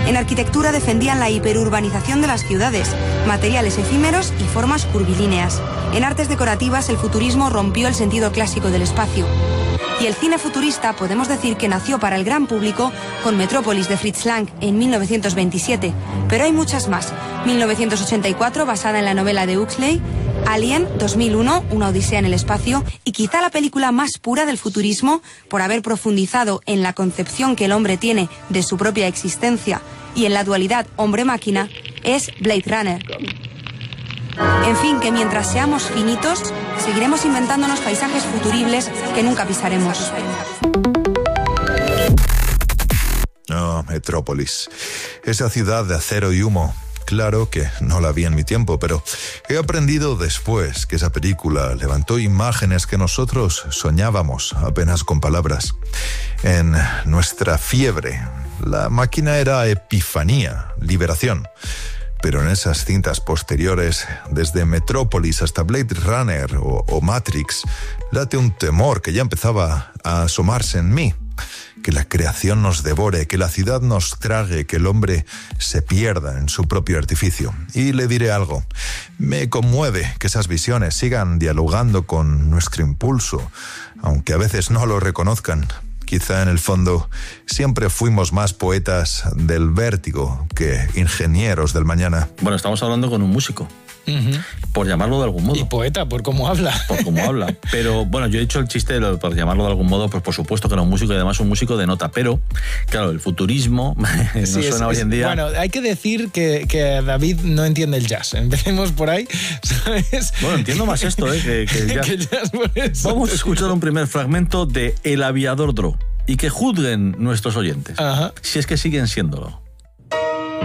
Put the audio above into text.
En arquitectura defendían la hiperurbanización de las ciudades, materiales efímeros y formas curvilíneas. En artes decorativas, el futurismo rompió el sentido clásico del espacio. Y el cine futurista podemos decir que nació para el gran público con Metrópolis de Fritz Lang en 1927, pero hay muchas más. 1984, basada en la novela de Huxley, Alien, 2001, Una odisea en el espacio, y quizá la película más pura del futurismo, por haber profundizado en la concepción que el hombre tiene de su propia existencia y en la dualidad hombre-máquina, es Blade Runner. En fin, que mientras seamos finitos, seguiremos inventándonos paisajes futuribles que nunca pisaremos. Oh, Metrópolis. Esa ciudad de acero y humo. Claro que no la vi en mi tiempo, pero he aprendido después que esa película levantó imágenes que nosotros soñábamos apenas con palabras. En nuestra fiebre, la máquina era epifanía, liberación. Pero en esas cintas posteriores, desde Metrópolis hasta Blade Runner o Matrix, late un temor que ya empezaba a asomarse en mí. Que la creación nos devore, que la ciudad nos trague, que el hombre se pierda en su propio artificio. Y le diré algo, me conmueve que esas visiones sigan dialogando con nuestro impulso, aunque a veces no lo reconozcan. Quizá en el fondo siempre fuimos más poetas del vértigo que ingenieros del mañana. Bueno, estamos hablando con un músico. Por llamarlo de algún modo. Y poeta, por cómo habla. Por cómo habla. Pero bueno, yo he dicho el chiste de por llamarlo de algún modo, pues por supuesto que era un músico y además un músico de nota. Pero, claro, el futurismo nos suena hoy en día. Bueno, hay que decir que David no entiende el jazz. Empecemos por ahí, ¿sabes? Bueno, entiendo más esto, que el jazz. Que el jazz por eso. Vamos a escuchar un primer fragmento de El Aviador Dro y que juzguen nuestros oyentes. Ajá. Si es que siguen siéndolo.